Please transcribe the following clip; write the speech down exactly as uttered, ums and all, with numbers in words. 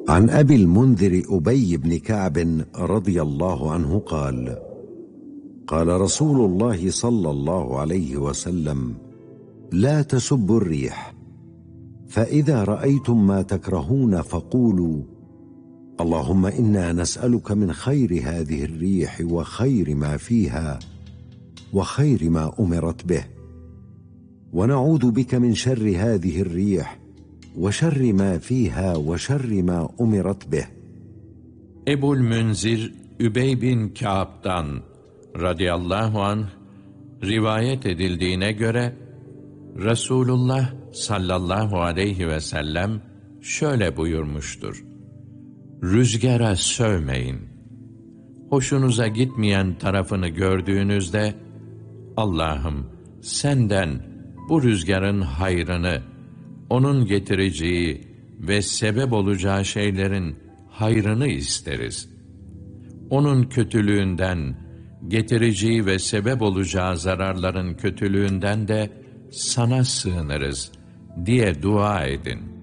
عن أبي المنذر أبي بن كعب رضي الله عنه قال: قال رسول الله صلى الله عليه وسلم: لا تسبوا الريح، فإذا رأيتم ما تكرهون فقولوا: اللهم إنا نسألك من خير هذه الريح وخير ما فيها وخير ما أمرت به، ونعوذ بك من شر هذه الريح وشر ما فيها وشر ما أمرت به. Ebul Münzir Übey bin Kâb'dan radıyallahu anh rivayet edildiğine göre Resulullah sallallahu aleyhi ve sellem şöyle buyurmuştur: Rüzgara sövmeyin. Hoşunuza gitmeyen tarafını gördüğünüzde, Allah'ım senden bu rüzgarın hayrını, onun getireceği ve sebep olacağı şeylerin hayrını isteriz. Onun kötülüğünden, getireceği ve sebep olacağı zararların kötülüğünden de sana sığınırız diye dua edin.